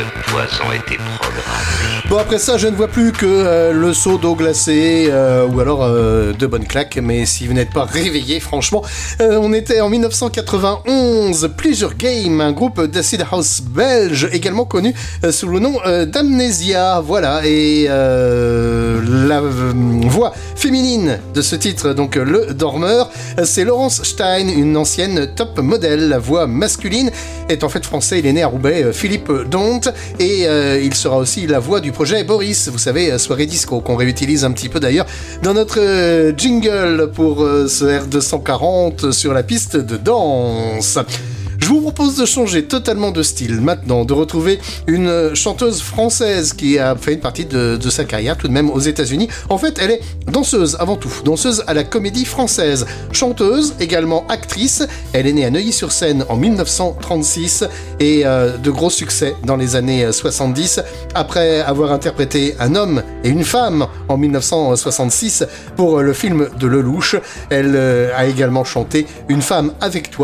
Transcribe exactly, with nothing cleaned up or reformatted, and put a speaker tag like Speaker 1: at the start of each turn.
Speaker 1: poison était programmé.
Speaker 2: Bon, après ça, je ne vois plus que euh, le seau d'eau glacée euh, ou alors euh, de bonnes claques, mais si vous n'êtes pas réveillés, franchement, euh, on était en dix-neuf cent quatre-vingt-onze, Pleasure Game, un groupe d'acid house belge, également connu euh, sous le nom euh, d'Amnesia, voilà, et euh, la euh, voix féminine de ce titre, donc euh, Le Dormeur, euh, c'est Laurence Stein, une ancienne top modèle. La voix masculine est en fait français, il est né à Roubaix, euh, Philippe Dont, et euh, il sera aussi la voix du projet Boris, vous savez, euh, soirée disco, qu'on réutilise un petit peu d'ailleurs dans notre euh, jingle pour euh, ce R deux cent quarante sur la piste de danse. Je vous propose de changer totalement de style maintenant, de retrouver une chanteuse française qui a fait une partie de, de sa carrière tout de même aux États-Unis. En fait, elle est danseuse avant tout, danseuse à la Comédie Française, chanteuse, également actrice. Elle est née à Neuilly-sur-Seine en dix-neuf cent trente-six et euh, de gros succès dans les années soixante-dix. Après avoir interprété un homme et une femme en dix-neuf cent soixante-six pour le film de Lelouch, elle euh, a également chanté Une femme avec toi